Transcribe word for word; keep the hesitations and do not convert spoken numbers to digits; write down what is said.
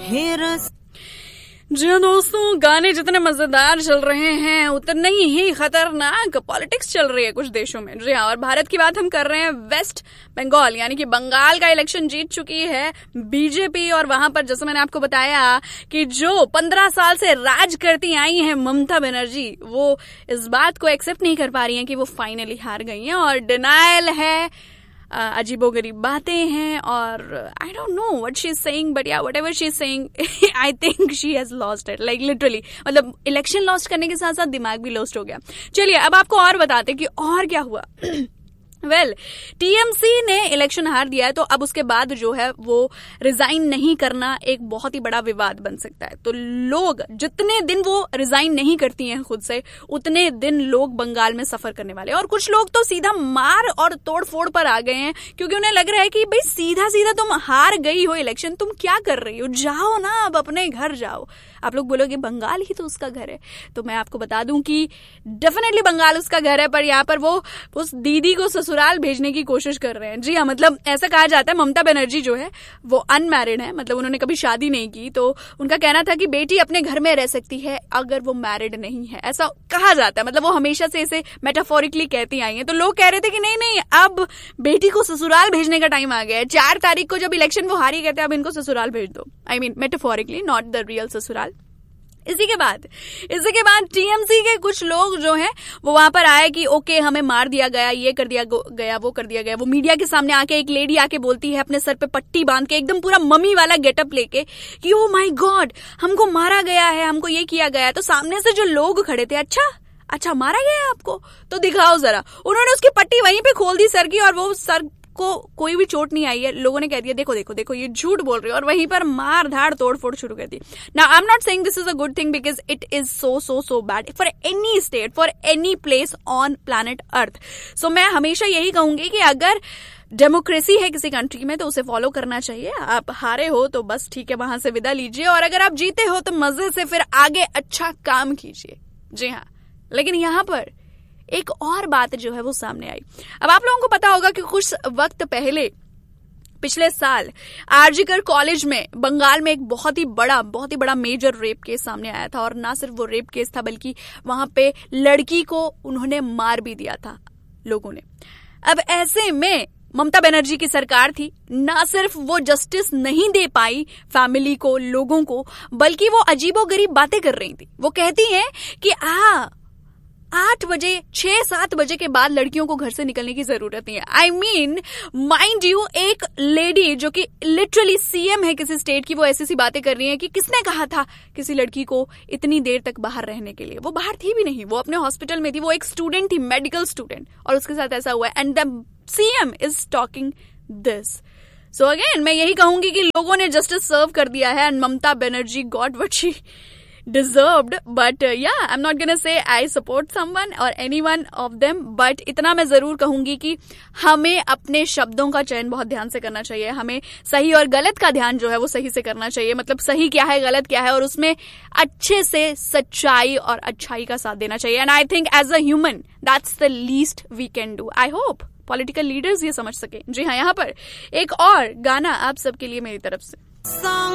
जी हाँ दोस्तों, गाने जितने मजेदार चल रहे हैं उतने ही खतरनाक पॉलिटिक्स चल रही है कुछ देशों में। जी हाँ, और भारत की बात हम कर रहे हैं। वेस्ट बंगाल यानी कि बंगाल का इलेक्शन जीत चुकी है बीजेपी, और वहां पर जैसे मैंने आपको बताया कि जो पंद्रह साल से राज करती आई हैं ममता बनर्जी, वो इस बात को एक्सेप्ट नहीं कर पा रही हैं कि वो फाइनली हार गई हैं, और डिनायल है, अजीबोगरीब बातें हैं, और I don't know what she is saying, but या whatever she is saying I think she has lost it, like literally. मतलब इलेक्शन लॉस्ट करने के साथ साथ दिमाग भी लॉस्ट हो गया। चलिए अब आपको और बताते कि और क्या हुआ। वेल, टीएमसी ने इलेक्शन हार दिया है, तो अब उसके बाद जो है वो रिजाइन नहीं करना एक बहुत ही बड़ा विवाद बन सकता है। तो लोग जितने दिन वो रिजाइन नहीं करती हैं खुद से, उतने दिन लोग बंगाल में सफर करने वाले हैं। और कुछ लोग तो सीधा मार और तोड़ फोड़ पर आ गए हैं, क्योंकि उन्हें लग रहा है कि भाई सीधा सीधा तुम हार गई हो इलेक्शन, तुम क्या कर रही हो, जाओ ना अब अपने घर जाओ। आप लोग बोलोगे बंगाल ही तो उसका घर है, तो मैं आपको बता दूं कि डेफिनेटली बंगाल उसका घर है, पर यहाँ पर वो उस दीदी को ससुराल भेजने की कोशिश कर रहे हैं। जी हाँ, मतलब ऐसा कहा जाता है ममता बनर्जी जो है वो अनमैरिड है, मतलब उन्होंने कभी शादी नहीं की, तो उनका कहना था कि बेटी अपने घर में रह सकती है अगर वो मैरिड नहीं है, ऐसा कहा जाता है। मतलब वो हमेशा से इसे मेटाफोरिकली कहती आई है। तो लोग कह रहे थे कि नहीं नहीं, अब बेटी को ससुराल भेजने का टाइम आ गया है। चार तारीख को जब इलेक्शन वो हारी कहते हैं अब इनको ससुराल भेज दो, I mean metaphorically, not the real ससुराल। इसी के बाद इसी के बाद टीएमसी के कुछ लोग जो हैं वो वहां पर आए कि ओके हमें मार दिया गया, ये कर दिया गया, वो कर दिया गया। वो मीडिया के सामने आके एक लेडी आके बोलती है अपने सर पे पट्टी बांध के, एकदम पूरा मम्मी वाला गेटअप लेके कि ओ माय गॉड हमको मारा गया है, हमको ये किया गया है। तो सामने से जो लोग खड़े थे, अच्छा अच्छा मारा गया है आपको, तो दिखाओ जरा। उन्होंने उसकी पट्टी वहीं पे खोल दी सर की, और वो सर को कोई भी चोट नहीं आई है। लोगों ने कह दिया देखो देखो देखो ये झूठ बोल रही है, और वहीं पर मार धाड़ तोड़ फोड़ शुरू कर दी। Now I am not saying this is a good thing, because it is so so so bad for any state, for any place on planet earth. सो मैं हमेशा यही कहूंगी कि अगर डेमोक्रेसी है किसी कंट्री में तो उसे फॉलो करना चाहिए। आप हारे हो तो बस ठीक है, वहां से विदा लीजिए, और अगर आप जीते हो तो मजे से फिर आगे अच्छा काम कीजिए। जी हाँ, लेकिन यहां पर एक और बात जो है वो सामने आई। अब आप लोगों को पता होगा कि कुछ वक्त पहले पिछले साल आरजीकर कॉलेज में बंगाल में एक बहुत ही बड़ा बहुत ही बड़ा मेजर रेप केस सामने आया था, और ना सिर्फ वो रेप केस था बल्कि वहां पे लड़की को उन्होंने मार भी दिया था लोगों ने। अब ऐसे में ममता बनर्जी की सरकार थी, ना सिर्फ वो जस्टिस नहीं दे पाई फैमिली को, लोगों को, बल्कि वो अजीबोगरीब बातें कर रही थी। वो कहती हैं कि आ आठ बजे छह सात बजे के बाद लड़कियों को घर से निकलने की जरूरत नहीं है। आई मीन माइंड यू, एक लेडी जो कि लिटरली सीएम है किसी स्टेट की, वो ऐसी सी बातें कर रही है कि किसने कहा था किसी लड़की को इतनी देर तक बाहर रहने के लिए। वो बाहर थी भी नहीं, वो अपने हॉस्पिटल में थी, वो एक स्टूडेंट थी, मेडिकल स्टूडेंट, और उसके साथ ऐसा हुआ। And the CM is talking this. So again मैं यही कहूंगी कि लोगों ने जस्टिस सर्व कर दिया है, and Mamata Banerjee got what she deserved, but uh, yeah, I'm not gonna say I support someone or any one of them, but इतना मैं जरूर कहूंगी कि हमें अपने शब्दों का चयन बहुत ध्यान से करना चाहिए। हमें सही और गलत का ध्यान जो है वो सही से करना चाहिए, मतलब सही क्या है गलत क्या है, और उसमें अच्छे से सच्चाई और अच्छाई का साथ देना चाहिए। And I think as a human that's the least we can do. I hope political leaders ये समझ सके। जी हाँ, यहाँ पर एक और गाना आप सबके लिए मेरी तरफ से।